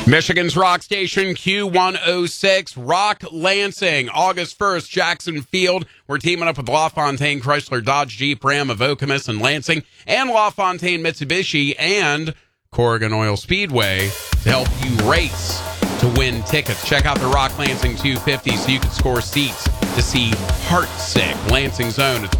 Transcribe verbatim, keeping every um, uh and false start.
Michigan's rock station Q one oh six, Rock Lansing, August first, Jackson Field. We're teaming up with LaFontaine Chrysler Dodge Jeep Ram of Okemos and Lansing, and LaFontaine Mitsubishi and Corrigan Oil Speedway to help you race to win tickets. Check out the Rock Lansing two fifty so you can score seats to see Heartsick, Lansing's own. It's